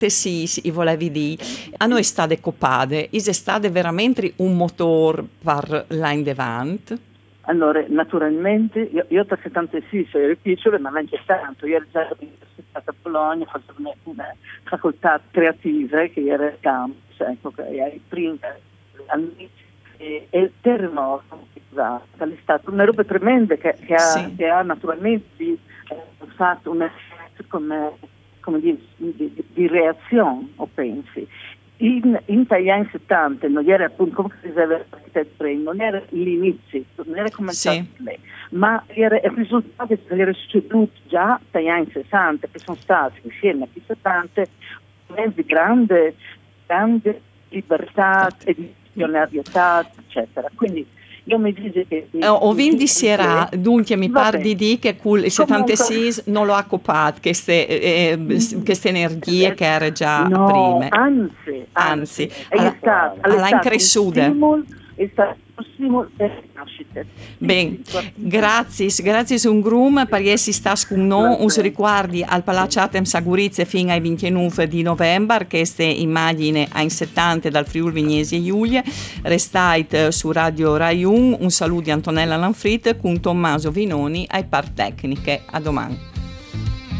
sì, volevi dire, a noi state copade, è stato veramente un motore per l'anno davanti? Allora, naturalmente, io da 76 ero piccolo, ma neanche tanto. Io ero già all'università a Bologna, facevo una facoltà creativa che era il campus, ecco, che ai primi anni, e il terremoto è stato una roba tremenda che ha naturalmente fatto un effetto come di reazione, o pensi. In gli anni 70 non era appunto, come diceva l'architetto Premi, non era l'inizio, non era cominciato lei, ma era il risultato che era succeduto già dagli anni 60, che sono stati insieme agli 70 di grande libertà e di azionarietà, eccetera. Quindi io mi dico che ho vinto sera, dunque mi pare di dire che il 76 non lo ha copato queste energie che era già prima. Anzi, è stato cresciuta. È stato un stimolo per nascita. Bene, grazie un grum per essere stato con noi, un riguardi al Palazzo Atem Sagurizze fino al 29 di novembre, queste immagini ai 70 dal Friuli Venezia Giulia. Restate su Radio Rai 1, un saluto di Antonella Lanfrit con Tommaso Vinoni ai par tecniche. A domani.